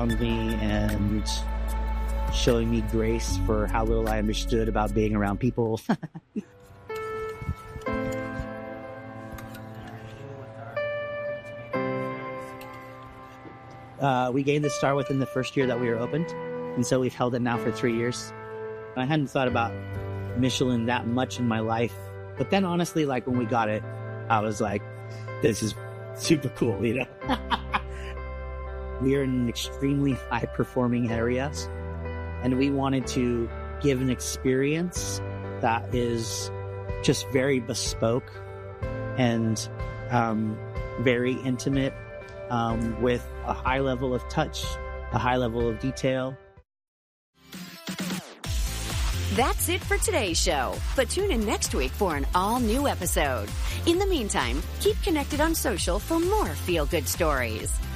around me and showing me grace for how little I understood about being around people. We gained the star within the first year that we were opened, and so we've held it now for 3 years. I hadn't thought about Michelin that much in my life, but then honestly, like when we got it, I was like, this is super cool, you know? We are in an extremely high-performing area, and we wanted to give an experience that is just very bespoke and very intimate, with a high level of touch, a high level of detail. That's it for today's show, but tune in next week for an all-new episode. In the meantime, keep connected on social for more feel-good stories.